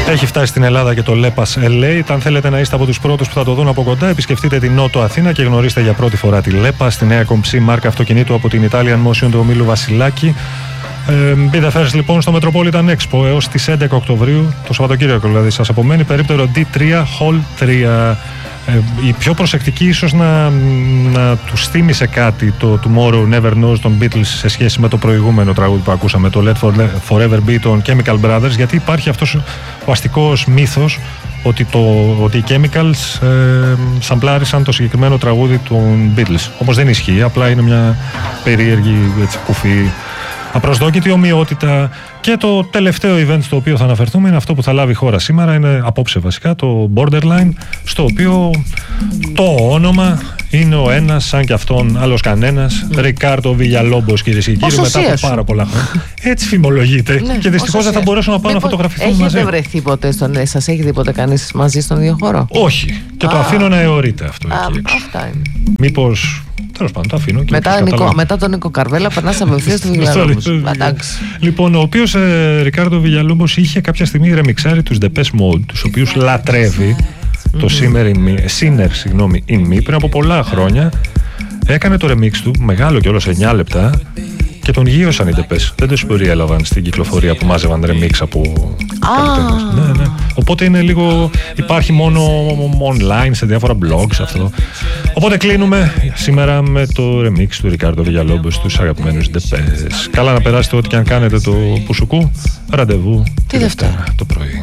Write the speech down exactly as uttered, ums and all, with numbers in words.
Έχει φτάσει στην Ελλάδα και το Λέπας ελ έι. Αν θέλετε να είστε από τους πρώτους που θα το δουν από κοντά, επισκεφτείτε την Νότο Αθήνα και γνωρίστε για πρώτη φορά τη Λέπα, στη νέα κομψή μάρκα αυτοκινήτου από την Italian Motion του ομίλου Βασιλάκη. Ε, Be the first λοιπόν στο Metropolitan Expo έως τις έντεκα Οκτωβρίου, το Σαββατοκύριακο δηλαδή σας απομένει, περίπτερο ντι τρία, Hall τρία. Ε, οι πιο προσεκτικοί ίσως να, να τους θύμισε κάτι το Tomorrow Never Knows των Beatles σε σχέση με το προηγούμενο τραγούδι που ακούσαμε, το Let Forever Be των Chemical Brothers, γιατί υπάρχει αυτός ο αστικός μύθος ότι, το, ότι οι Chemicals ε, σαμπλάρισαν το συγκεκριμένο τραγούδι των Beatles. Όμως δεν ισχύει, απλά είναι μια περίεργη έτσι, κουφή απροσδόκητη ομοιότητα. Και το τελευταίο event στο οποίο θα αναφερθούμε είναι αυτό που θα λάβει η χώρα σήμερα, είναι απόψε βασικά, το Borderline, στο οποίο το όνομα είναι ο ένας, σαν και αυτόν άλλος κανένας, mm. Ρικάρντο Βιγιαλόμπος, κυρίες και κύριοι, μετά από πάρα πολλά χρόνια. Έτσι φημολογείται. Ναι, και δυστυχώς δεν θα μπορέσω να πάω να φωτογραφηθούν μαζί. Έχετε βρεθεί ποτέ στον, σας έχει δει ποτέ κανείς μαζί στον ίδιο χώρο? Όχι. Και Α. το αφήνω να αιωρείται αυτό. Α, αυτά είναι. Μήπως. Τέλος πάντων, το αφήνω. Και μετά, Νικό, μετά τον Νίκο Καρβέλα περνάς απευθείας στο Βιγιαλόμπος. Λοιπόν, ο οποίος ε, Ρικάρντο Βιγιαλόμπος είχε κάποια στιγμή ρεμιξάρει τους Depeche Mode, τους οποίους λατρεύει, mm-hmm. το Sinner, συγγνώμη, in Me, πριν από πολλά χρόνια. Έκανε το remix του, μεγάλο κιόλας, εννιά λεπτά, και τον γύρωσαν οι Depeche. Δεν τους περιέλαβαν στην κυκλοφορία που μάζευαν remix από καλλιτέχνες. Ah. Ναι, ναι. Οπότε είναι λίγο, υπάρχει μόνο online σε διάφορα blogs αυτό. Οπότε κλείνουμε σήμερα με το remix του Ρικάρντο Βιγιαλόμπος στους αγαπημένους Depeche. Καλά να περάσετε ό,τι και αν κάνετε το Πουσουκού. Ραντεβού τη Δευτέρα το πρωί.